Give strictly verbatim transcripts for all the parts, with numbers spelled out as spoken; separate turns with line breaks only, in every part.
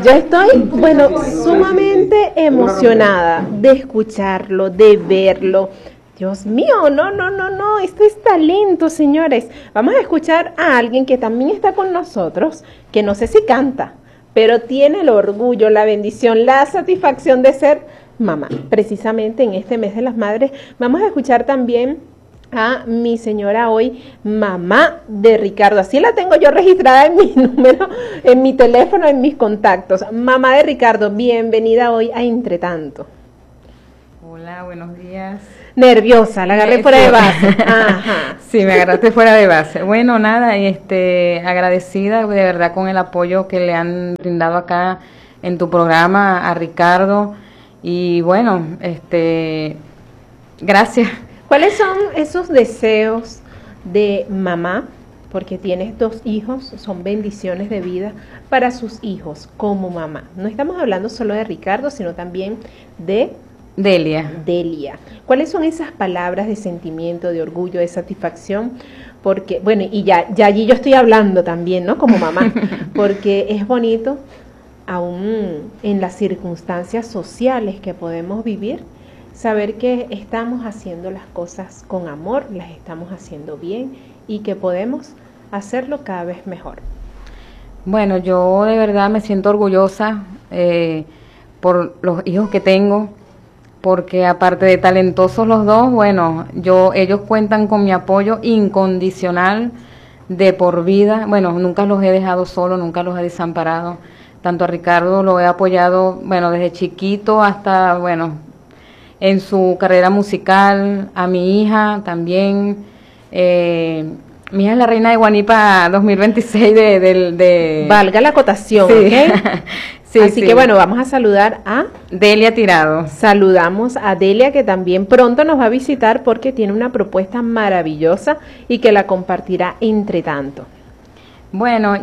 Yo estoy, bueno, sumamente emocionada de escucharlo, de verlo. Dios mío, no, no, no, no, esto es talento, señores. Vamos a escuchar a alguien que también está con nosotros, que no sé si canta, pero tiene el orgullo, la bendición, la satisfacción de ser mamá. Precisamente en este mes de las madres vamos a escuchar también a mi señora hoy, mamá de Ricardo. Así la tengo yo registrada en mi número, en mi teléfono, en mis contactos. Mamá de Ricardo, bienvenida hoy a Entretanto.
Hola, buenos días.
Nerviosa, la agarré fuera de base. Ajá.
Sí, me agarraste fuera de base. Bueno, nada, este, agradecida de verdad con el apoyo que le han brindado acá en tu programa a Ricardo. Y bueno, este, gracias.
¿Cuáles son esos deseos de mamá? Porque tienes dos hijos, son bendiciones de vida para sus hijos como mamá. No estamos hablando solo de Ricardo, sino también de
Delia.
Delia. ¿Cuáles son esas palabras de sentimiento, de orgullo, de satisfacción? Porque, bueno, y ya, ya allí yo estoy hablando también, ¿no? Como mamá, porque es bonito, aún en las circunstancias sociales que podemos vivir, saber que estamos haciendo las cosas con amor, las estamos haciendo bien y que podemos hacerlo cada vez mejor.
Bueno, yo de verdad me siento orgullosa eh, por los hijos que tengo, porque aparte de talentosos los dos, bueno, yo ellos cuentan con mi apoyo incondicional de por vida. Bueno, nunca los he dejado solo, nunca los he desamparado. Tanto a Ricardo lo he apoyado, bueno, desde chiquito hasta, bueno, en su carrera musical, a mi hija también. Eh, mi hija es la reina de Guanipa dos mil veintiséis de... de, de...
Valga la acotación,
sí.
¿ok?
Sí,
Así
sí.
que bueno, vamos a saludar a
Delia Tirado.
Saludamos a Delia, que también pronto nos va a visitar porque tiene una propuesta maravillosa y que la compartirá entre tanto.
Bueno,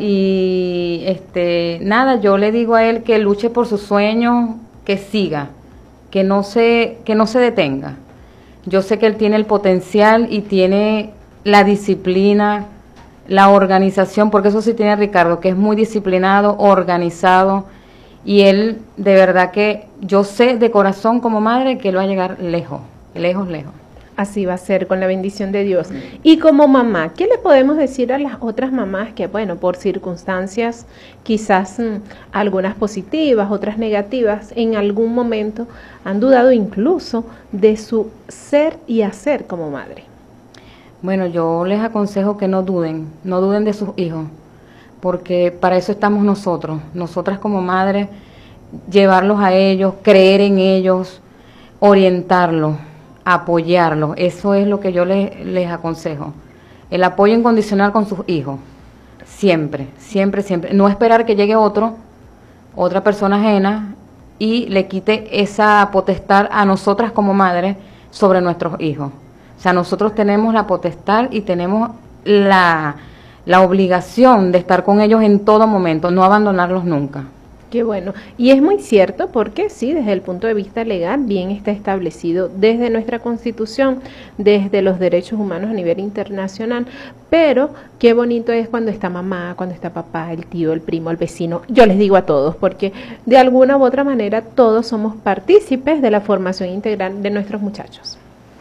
y este nada, yo le digo a él que luche por sus sueños, que siga, que no se, que no se detenga. Yo sé que él tiene el potencial y tiene la disciplina, la organización, porque eso sí tiene Ricardo, que es muy disciplinado, organizado. Y él, de verdad que yo sé de corazón como madre que él va a llegar lejos, lejos, lejos.
Así va a ser con la bendición de Dios. Y como mamá, ¿qué le podemos decir a las otras mamás que, bueno, por circunstancias quizás mmm, algunas positivas, otras negativas, en algún momento han dudado incluso de su ser y hacer como madre?
Bueno, yo les aconsejo que no duden, no duden de sus hijos, porque para eso estamos nosotros, nosotras como madres, llevarlos a ellos, creer en ellos, orientarlos, apoyarlos. Eso es lo que yo les, les aconsejo. El apoyo incondicional con sus hijos, siempre, siempre, siempre. No esperar que llegue otro, otra persona ajena, y le quite esa potestad a nosotras como madres sobre nuestros hijos. O sea, nosotros tenemos la potestad y tenemos la... la obligación de estar con ellos en todo momento, no abandonarlos nunca.
Qué bueno. Y es muy cierto porque sí, desde el punto de vista legal, bien está establecido desde nuestra Constitución, desde los derechos humanos a nivel internacional, pero qué bonito es cuando está mamá, cuando está papá, el tío, el primo, el vecino. Yo les digo a todos, porque de alguna u otra manera todos somos partícipes de la formación integral de nuestros muchachos.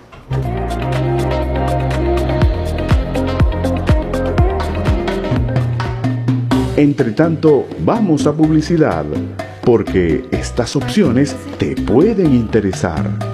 Entre tanto, vamos a publicidad, porque estas opciones te pueden interesar.